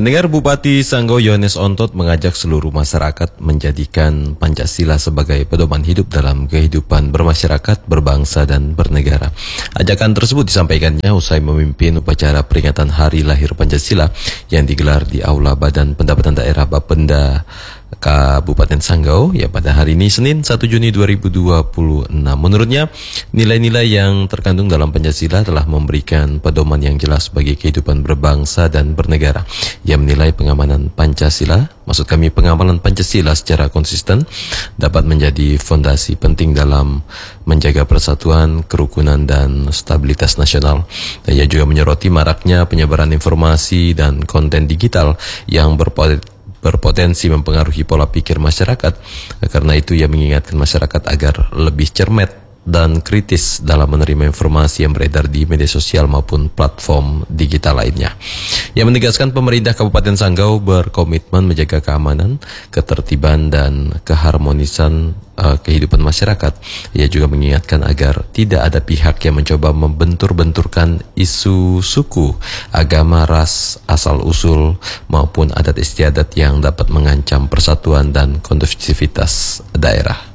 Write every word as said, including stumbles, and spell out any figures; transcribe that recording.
Pendengar, Bupati Sanggau Yohanes Ontot mengajak seluruh masyarakat menjadikan Pancasila sebagai pedoman hidup dalam kehidupan bermasyarakat, berbangsa, dan bernegara. Ajakan tersebut disampaikannya usai memimpin upacara peringatan Hari Lahir Pancasila yang digelar di Aula Badan Pendapatan Daerah Bapenda Kabupaten Sanggau ya pada hari ini Senin satu Juni dua ribu dua puluh enam. Menurutnya, nilai-nilai yang terkandung dalam Pancasila telah memberikan pedoman yang jelas bagi kehidupan berbangsa dan bernegara. Ia menilai pengamanan Pancasila, maksud kami pengamalan Pancasila secara konsisten dapat menjadi fondasi penting dalam menjaga persatuan, kerukunan, dan stabilitas nasional. Dan ia juga menyoroti maraknya penyebaran informasi dan konten digital yang berpotensi berpotensi mempengaruhi pola pikir masyarakat. Karena itu ia mengingatkan masyarakat agar lebih cermat dan kritis dalam menerima informasi yang beredar di media sosial maupun platform digital lainnya. Ia menegaskan pemerintah Kabupaten Sanggau berkomitmen menjaga keamanan, ketertiban, dan keharmonisan uh, kehidupan masyarakat. Ia juga mengingatkan agar tidak ada pihak yang mencoba membentur-benturkan isu suku, agama, ras, asal-usul, maupun adat istiadat yang dapat mengancam persatuan dan kondusivitas daerah.